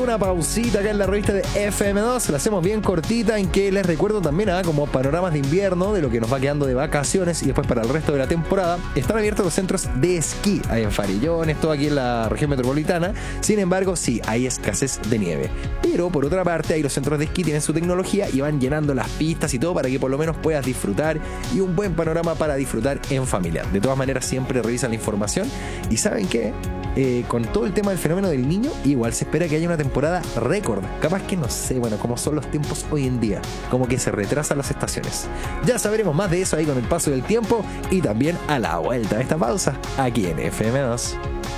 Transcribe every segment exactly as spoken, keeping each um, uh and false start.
una pausita acá en la revista de F M dos. La hacemos bien cortita, en que les recuerdo también ¿eh? como panoramas de invierno de lo que nos va quedando de vacaciones y después para el resto de la temporada. Están abiertos los centros de esquí. Hay en Farillones, todo aquí en la región metropolitana. Sin embargo, sí, hay escasez de nieve. Pero por otra parte, ahí los centros de esquí tienen su tecnología y van llenando las pistas y todo para que por lo menos puedas disfrutar, y un buen panorama para disfrutar en familia. De todas maneras, siempre revisan la información. Y ¿saben qué? Eh, con todo el tema del fenómeno del niño, igual se espera que haya una temporada récord. Capaz que no sé, bueno, como son los tiempos hoy en día, como que se retrasan las estaciones. Ya sabremos más de eso ahí con el paso del tiempo y también a la vuelta de esta pausa aquí en F M dos.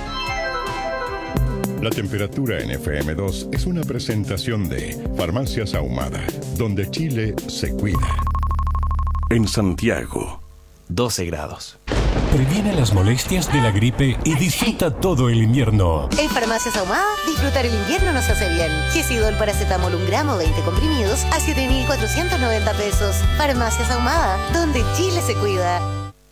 La temperatura en F M dos es una presentación de Farmacias Ahumada, donde Chile se cuida. En Santiago, doce grados. Previene las molestias de la gripe y disfruta todo el invierno. En Farmacias Ahumada, disfrutar el invierno nos hace bien. Gesidol paracetamol un gramo, veinte comprimidos a siete mil cuatrocientos noventa pesos. Farmacias Ahumada, donde Chile se cuida.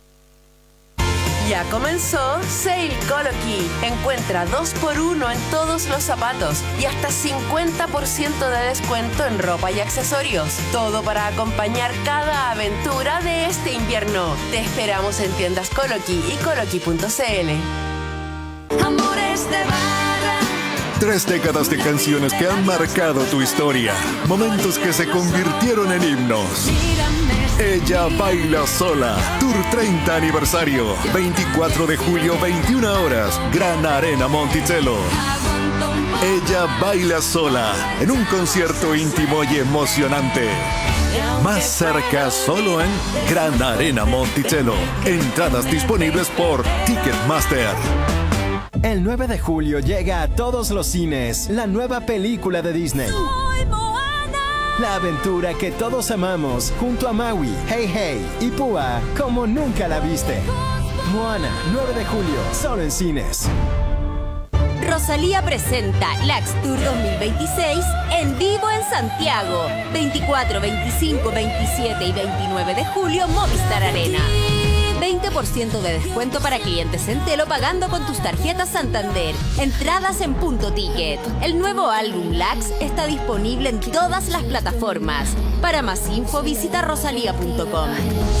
Ya comenzó Sale Coloquy. Encuentra dos por uno en todos los zapatos y hasta cincuenta por ciento de descuento en ropa y accesorios. Todo para acompañar cada aventura de este invierno. Te esperamos en tiendas Coloquy y coloquy punto c l. Amores de barra. tres décadas de canciones que han marcado tu historia. Momentos que se convirtieron en himnos. Ella baila sola. Tour treinta aniversario. veinticuatro de julio, veintiuna horas. Gran Arena Monticello. Ella baila sola. En un concierto íntimo y emocionante. Más cerca solo en Gran Arena Monticello. Entradas disponibles por Ticketmaster. El nueve de julio llega a todos los cines la nueva película de Disney. La aventura que todos amamos, junto a Maui, Hey Hey y Púa, como nunca la viste. Moana, nueve de julio, solo en cines. Rosalía presenta Lax Tour dos mil veintiséis en vivo en Santiago. veinticuatro, veinticinco, veintisiete y veintinueve de julio, Movistar Arena. veinte por ciento de descuento para clientes Entelo pagando con tus tarjetas Santander. Entradas en Punto Ticket. El nuevo álbum Lax está disponible en todas las plataformas. Para más info visita rosalía punto com.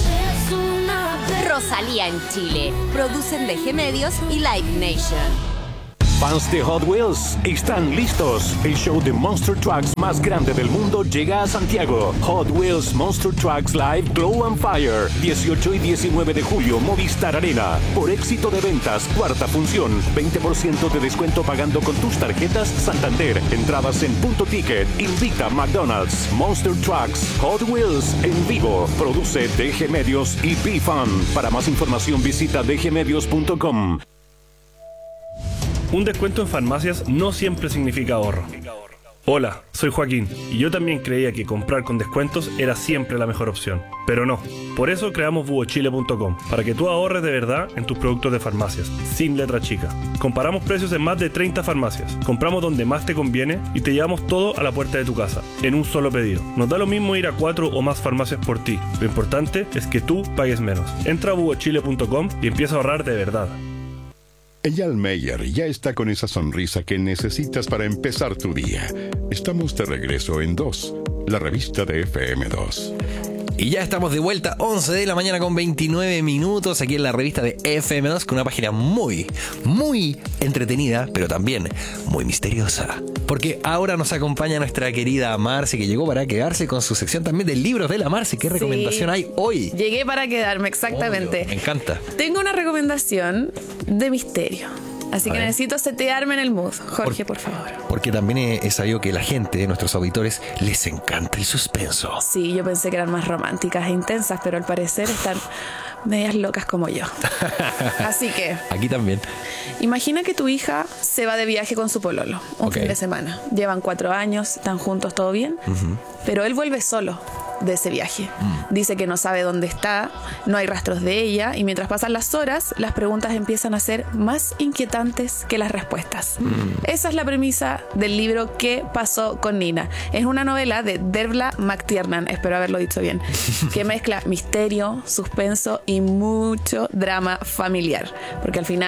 Rosalía en Chile. Producen D G Medios y Live Nation. Fans de Hot Wheels están listos. El show de Monster Trucks más grande del mundo llega a Santiago. Hot Wheels Monster Trucks Live Glow and Fire. dieciocho y diecinueve de julio, Movistar Arena. Por éxito de ventas, cuarta función. veinte por ciento de descuento pagando con tus tarjetas Santander. Entradas en Punto Ticket. Invita a McDonald's. Monster Trucks Hot Wheels en vivo. Produce D G Medios y B-Fun. Para más información visita d g medios punto com. Un descuento en farmacias no siempre significa ahorro. Hola, soy Joaquín y yo también creía que comprar con descuentos era siempre la mejor opción, pero no. Por eso creamos búho chile punto com, para que tú ahorres de verdad en tus productos de farmacias, sin letra chica. Comparamos precios en más de treinta farmacias, compramos donde más te conviene y te llevamos todo a la puerta de tu casa, en un solo pedido. Nos da lo mismo ir a cuatro o más farmacias por ti, lo importante es que tú pagues menos. Entra a búho chile punto com y empieza a ahorrar de verdad. Eyal Meyer ya está con esa sonrisa que necesitas para empezar tu día. Estamos de regreso en dos, la revista de F M dos. Y ya estamos de vuelta, once de la mañana con veintinueve minutos, aquí en la revista de F M dos, con una página muy, muy entretenida, pero también muy misteriosa. Porque ahora nos acompaña nuestra querida Marce, que llegó para quedarse con su sección también de libros de la Marce. ¿Qué recomendación sí. hay hoy? Llegué para quedarme, exactamente. Obvio, me encanta. Tengo una recomendación de misterio. Así A que ver. necesito setearme en el mood. Jorge, por, por favor. Porque también he sabido que la gente, nuestros auditores, les encanta el suspenso. Sí, yo pensé que eran más románticas e intensas, pero al parecer están medias locas como yo. Así que... Aquí también. Imagina que tu hija se va de viaje con su pololo un okay. fin de semana. Llevan cuatro años, están juntos, todo bien. Uh-huh. Pero él vuelve solo de ese viaje. Mm. Dice que no sabe dónde está, no hay rastros de ella, y mientras pasan las horas, las preguntas empiezan a ser más inquietantes que las respuestas. Mm. Esa es la premisa del libro ¿Qué pasó con Nina? Es una novela de Dervla McTiernan, espero haberlo dicho bien, que mezcla misterio, suspenso y mucho drama familiar, porque al final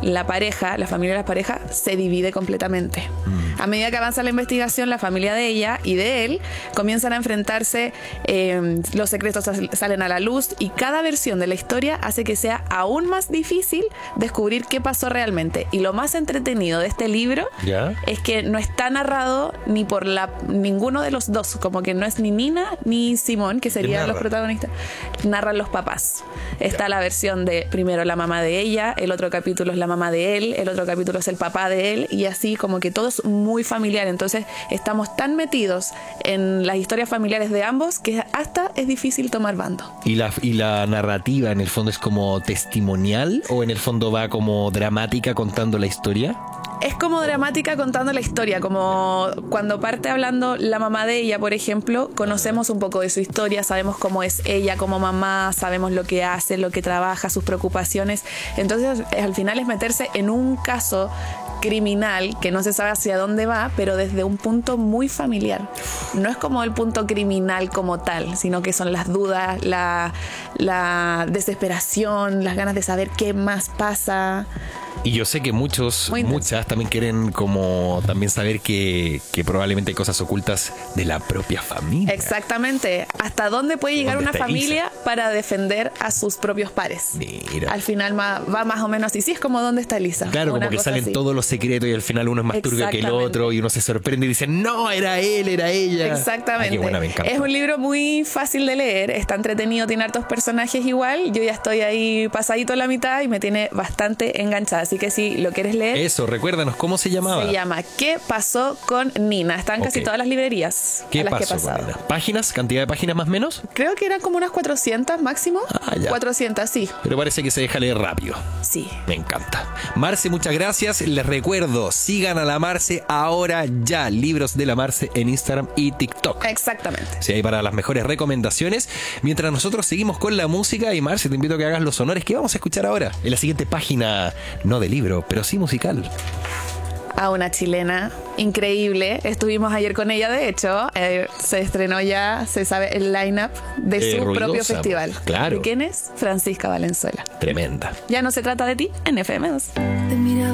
la pareja, la familia de la pareja, se divide completamente. Mm. A medida que avanza la investigación, la familia de ella y de él comienzan a enfrentarse, eh, los secretos salen a la luz y cada versión de la historia hace que sea aún más difícil descubrir qué pasó realmente. Y lo más entretenido de este libro ¿Ya? es que no está narrado ni por la, ninguno de los dos, como que no es ni Nina ni Simón, que serían los protagonistas, narran los papás. Está ya. la versión de primero la mamá de ella, el otro capítulo es la mamá de él, el otro capítulo es el papá de él, y así como que todo es muy familiar. Entonces estamos tan metidos en las historias familiares de ambos que hasta es difícil tomar bando. ¿Y la, y la narrativa en el fondo es como testimonial o en el fondo va como dramática contando la historia? Es como dramática contando la historia, como cuando parte hablando la mamá de ella, por ejemplo, conocemos un poco de su historia, sabemos cómo es ella como mamá, sabemos lo que hace, lo que trabaja, sus preocupaciones. Entonces, al final es meterse en un caso criminal que no se sabe hacia dónde va, pero desde un punto muy familiar. No es como el punto criminal como tal, sino que son las dudas, la, la desesperación, las ganas de saber qué más pasa. Y yo sé que muchos, muchas también quieren como también saber que, que probablemente hay cosas ocultas de la propia familia. Exactamente. ¿Hasta dónde puede llegar una familia Elisa? Para defender a sus propios pares? Mira. Al final va, va más o menos así. Sí, es como ¿dónde está Elisa? Claro, como que salen así. Todos los secretos y al final uno es más turbio que el otro y uno se sorprende y dice, no, era él, era ella. Exactamente. Ay, qué buena, me encanta. Es un libro muy fácil de leer, está entretenido, tiene hartos personajes igual. Yo ya estoy ahí pasadito la mitad y me tiene bastante enganchada. Así que si lo quieres leer. Eso, recuérdanos, ¿cómo se llamaba? Se llama ¿Qué pasó con Nina? Están okay. casi todas las librerías ¿Qué a las pasó que he pasado. Con Nina? ¿Páginas? ¿Cantidad de páginas más o menos? Creo que eran como unas cuatrocientas máximo. Ah, ya. cuatrocientas, sí. Pero parece que se deja leer rápido. Sí. Me encanta. Marce, muchas gracias. Les recuerdo, sigan a la Marce ahora ya. Libros de la Marce en Instagram y TikTok. Exactamente. Sí, ahí para las mejores recomendaciones. Mientras nosotros seguimos con la música, y Marce, te invito a que hagas los honores. ¿Qué vamos a escuchar ahora? En la siguiente página, no de libro, pero sí musical. A una chilena increíble. Estuvimos ayer con ella, de hecho. Eh, se estrenó ya, se sabe, el line-up de eh, su ruidosa, propio festival. Claro. ¿De quién es? Francisca Valenzuela. Tremenda. Ya no se trata de ti en F M dos.